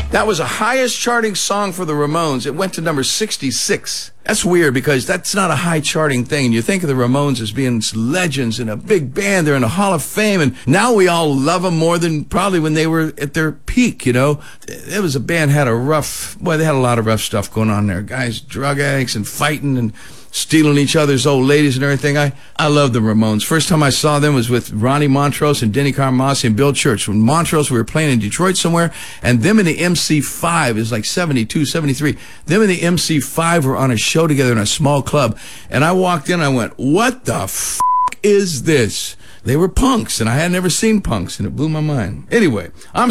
That was the highest charting song for the Ramones. It went to number 66. That's weird because that's not a high charting thing. And you think of the Ramones as being legends and a big band. They're in the Hall of Fame. And now we all love them more than probably when they were at their peak, you know. It was a band had a they had a lot of rough stuff going on there. Guys, drug addicts and fighting and stealing each other's old ladies and everything. I love the Ramones. First time I saw them was with Ronnie Montrose and Denny Carmassi and Bill Church. When Montrose, we were playing in Detroit somewhere, and them and the MC5, it was like 72, 73, them and the MC5 were on a show together in a small club, and I walked in and I went, what the f*** is this? They were punks, and I had never seen punks, and it blew my mind. Anyway, I'm